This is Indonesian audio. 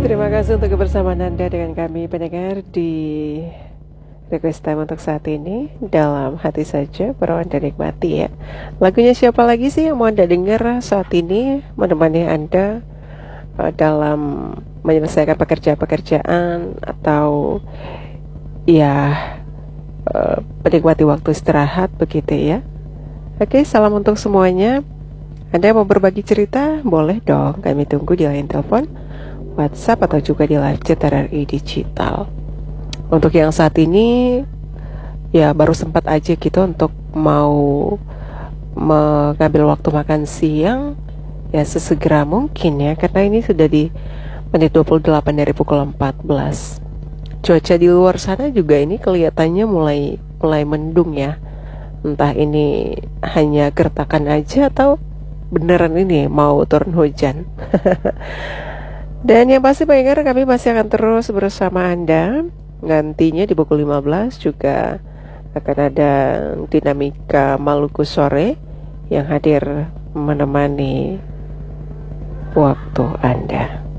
Terima kasih untuk kebersamaan Anda dengan kami pendengar di request time untuk saat ini. Dalam hati saja baru Anda nikmati ya. Lagunya siapa lagi sih yang mau Anda dengar saat ini menemani Anda dalam menyelesaikan pekerjaan atau ya menikmati waktu istirahat begitu ya. Oke, salam untuk semuanya. Anda mau berbagi cerita? Boleh dong, kami tunggu di line telepon, WhatsApp, atau juga di live chat RRI Digital. Untuk yang saat ini ya baru sempat aja gitu untuk mau mengambil waktu makan siang, ya sesegera mungkin ya, karena ini sudah di menit 28 dari pukul 14. Cuaca di luar sana juga ini kelihatannya mulai mendung ya. Entah ini hanya gertakan aja atau beneran ini mau turun hujan. Dan yang pasti pendengar, kami masih akan terus bersama Anda. Nantinya di pukul 15 juga akan ada dinamika Maluku sore yang hadir menemani waktu Anda.